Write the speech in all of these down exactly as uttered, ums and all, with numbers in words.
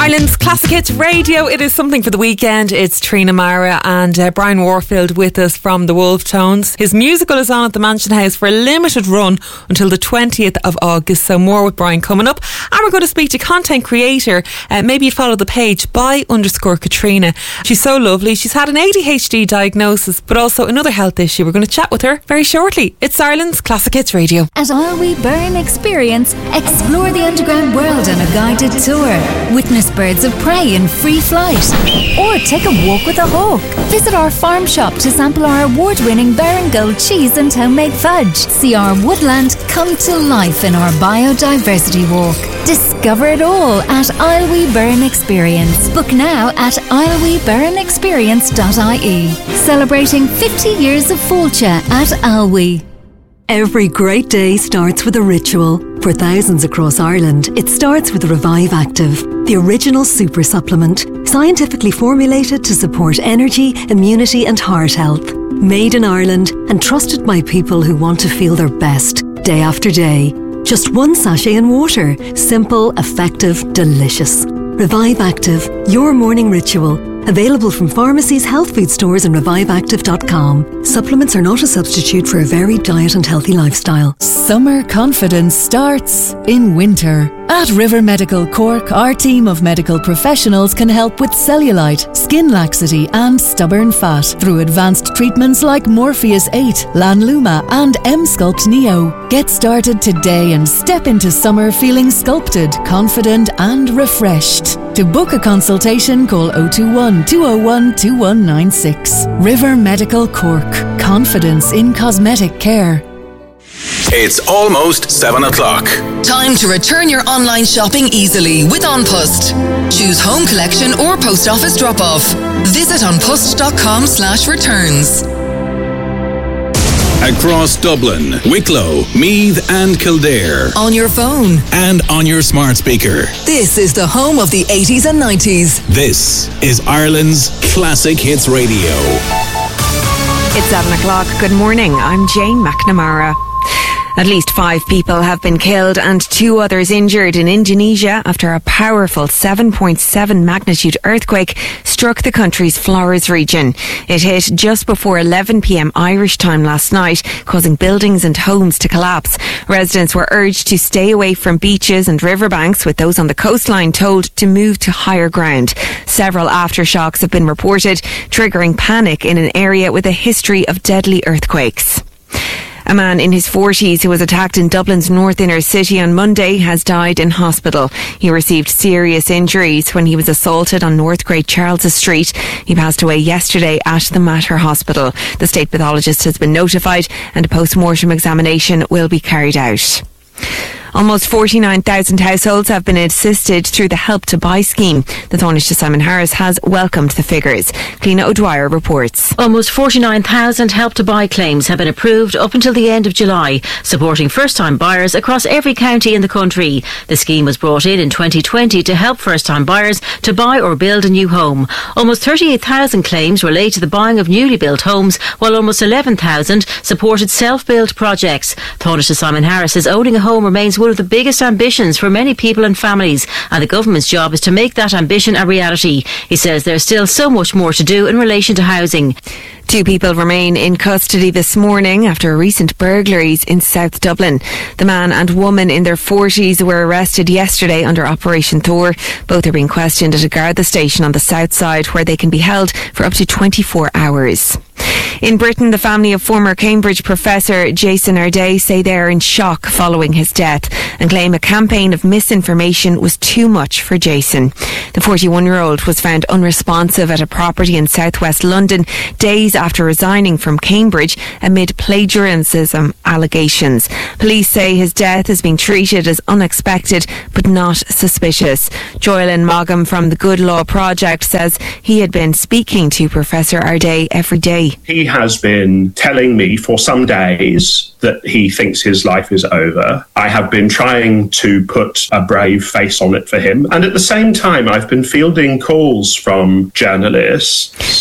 Ireland's Classic Hits Radio. It is something for the weekend. It's Trina Mara and uh, Brian Warfield with us from the Wolf Tones. His musical is on at the Mansion House for a limited run until the twentieth of August. So more with Brian coming up. And we're going to speak to content creator. Uh, maybe you follow the page by underscore Katrina. She's so lovely. She's had an A D H D diagnosis, but also another health issue. We're going to chat with her very shortly. It's Ireland's Classic Hits Radio. At Isle We Burn Experience, explore the underground world on a guided tour. Witness birds of prey in free flight, or take a walk with a hawk. Visit our farm shop to sample our award-winning Baron cheese and homemade fudge. See our woodland come to life in our biodiversity walk. Discover it all at Isle We Burn Experience. Book now at isle we burn experience dot I E. Celebrating fifty years of Fáilte at Isle We. Every great day starts with a ritual. For thousands across Ireland, it starts with Revive Active, the original super supplement, scientifically formulated to support energy, immunity and heart health. Made in Ireland and trusted by people who want to feel their best, day after day. Just one sachet in water. Simple, effective, delicious. Revive Active, your morning ritual. Available from pharmacies, health food stores and revive active dot com. Supplements are not a substitute for a varied diet and healthy lifestyle. Summer confidence starts in winter. At River Medical Cork, our team of medical professionals can help with cellulite, skin laxity and stubborn fat through advanced treatments like Morpheus eight, Lanluma and M-Sculpt Neo. Get started today and step into summer feeling sculpted, confident and refreshed. To book a consultation, call oh two one, two oh one, two one nine six. River Medical Cork. Confidence in cosmetic care. It's almost seven o'clock. Time to return your online shopping easily with OnPost. Choose home collection or post office drop-off. Visit onpost.com slash returns. Across Dublin, Wicklow, Meath and Kildare. On your phone. And on your smart speaker. This is the home of the eighties and nineties. This is Ireland's Classic Hits Radio. It's seven o'clock. Good morning. I'm Jane McNamara. At least five people have been killed and two others injured in Indonesia after a powerful seven point seven magnitude earthquake struck the country's Flores region. It hit just before eleven p.m. Irish time last night, causing buildings and homes to collapse. Residents were urged to stay away from beaches and riverbanks, with those on the coastline told to move to higher ground. Several aftershocks have been reported, triggering panic in an area with a history of deadly earthquakes. A man in his forties who was attacked in Dublin's north inner city on Monday has died in hospital. He received serious injuries when he was assaulted on North Great Charles Street. He passed away yesterday at the Mater Hospital. The state pathologist has been notified and a post-mortem examination will be carried out. Almost forty-nine thousand households have been assisted through the Help to Buy scheme. The Taoiseach Simon Harris has welcomed the figures. Cliona O'Dwyer reports. Almost forty-nine thousand Help to Buy claims have been approved up until the end of July, supporting first-time buyers across every county in the country. The scheme was brought in in twenty twenty to help first-time buyers to buy or build a new home. Almost thirty-eight thousand claims relate to the buying of newly built homes, while almost eleven thousand supported self-built projects. Taoiseach Simon Harris says owning a home remains one of the biggest ambitions for many people and families, and the government's job is to make that ambition a reality. He says there's still so much more to do in relation to housing. Two people remain in custody this morning after recent burglaries in South Dublin. The man and woman in their forties were arrested yesterday under Operation Thor. Both are being questioned at a Garda station on the south side, where they can be held for up to twenty-four hours. In Britain, the family of former Cambridge professor Jason Arday say they are in shock following his death and claim a campaign of misinformation was too much for Jason. The forty-one-year-old was found unresponsive at a property in southwest London days after resigning from Cambridge amid plagiarism allegations. Police say his death is being treated as unexpected but not suspicious. Joylyn Mogham from the Good Law Project says he had been speaking to Professor Arday every day. He has been telling me for some days that he thinks his life is over. I have been trying to put a brave face on it for him. And at the same time, I've been fielding calls from journalists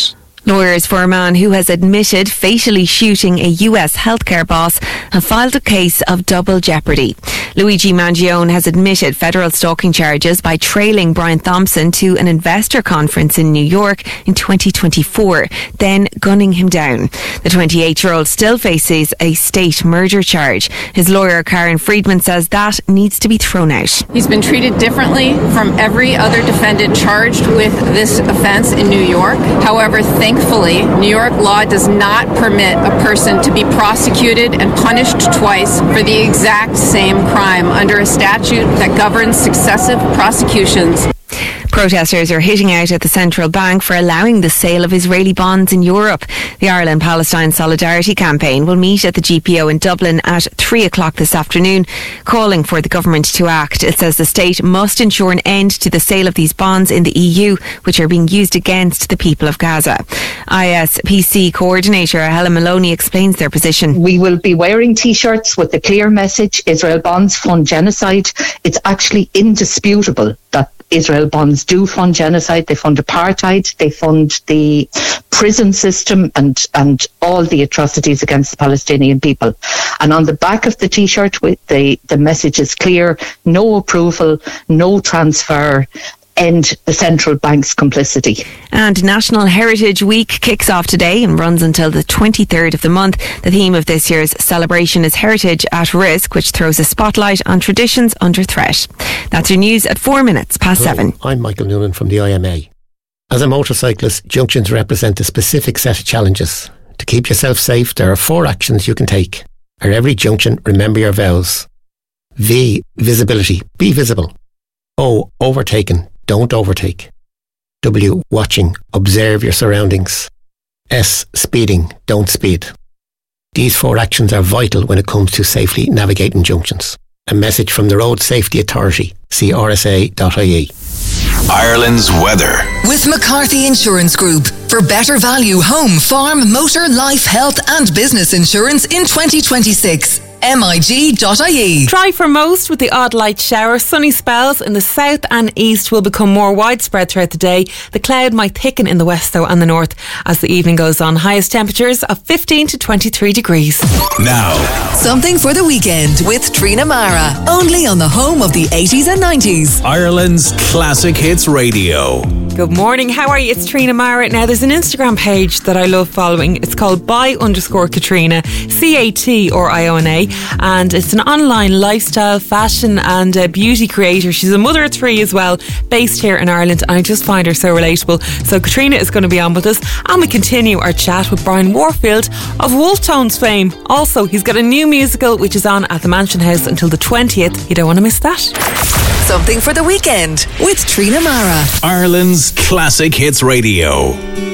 Lawyers for a man who has admitted fatally shooting a U S healthcare boss have filed a case of double jeopardy. Luigi Mangione has admitted federal stalking charges by trailing Brian Thompson to an investor conference in New York in twenty twenty-four, then gunning him down. The twenty-eight-year-old still faces a state murder charge. His lawyer, Karen Friedman, says that needs to be thrown out. He's been treated differently from every other defendant charged with this offense in New York. However, thankfully, New York law does not permit a person to be prosecuted and punished twice for the exact same crime under a statute that governs successive prosecutions. Protesters are hitting out at the central bank for allowing the sale of Israeli bonds in Europe. The Ireland-Palestine Solidarity Campaign will meet at the G P O in Dublin at three o'clock this afternoon, calling for the government to act. It says the state must ensure an end to the sale of these bonds in the E U, which are being used against the people of Gaza. I S P C coordinator Helen Maloney explains their position. We will be wearing T-shirts with the clear message, Israel bonds fund genocide. It's actually indisputable that Israel bonds do fund genocide, they fund apartheid, they fund the prison system and, and all the atrocities against the Palestinian people. And on the back of the T-shirt, the, the message is clear: no approval, no transfer, end the central bank's complicity. And National Heritage Week kicks off today and runs until the twenty-third of the month. The theme of this year's celebration is Heritage at Risk, which throws a spotlight on traditions under threat. That's your news at four minutes past Hello, seven. I'm Michael Noonan from the I M A. As a motorcyclist, junctions represent a specific set of challenges. To keep yourself safe, there are four actions you can take. At every junction, remember your vows. V. Visibility. Be visible. O. Overtaken. Don't overtake. W. Watching. Observe your surroundings. S. Speeding. Don't speed. These four actions are vital when it comes to safely navigating junctions. A message from the Road Safety Authority. See r s a dot I E. Ireland's weather. With McCarthy Insurance Group. For better value home, farm, motor, life, health and business insurance in twenty twenty-six. M I G dot I E. Dry for most with the odd light shower. Sunny spells in the south and east will become more widespread throughout the day. The cloud might thicken in the west though and the north as the evening goes on. Highest temperatures of fifteen to twenty-three degrees. Now, something for the weekend with Trina Mara. Only on the home of the eighties and nineties. Ireland's Classic Hits Radio. Good morning, how are you? It's Trina Mara. Now there's an Instagram page that I love following. It's called by underscore Katrina, C A T or I O N A, and it's an online lifestyle, fashion and uh, beauty creator. She's a mother of three as well, based here in Ireland, and I just find her so relatable. So Katrina is going to be on with us, and we continue our chat with Brian Warfield of Wolf Tones fame. Also, he's got a new musical which is on at the Mansion House until the twentieth. You don't want to miss that. Something for the weekend with Trina Mara. Ireland's Classic Hits Radio.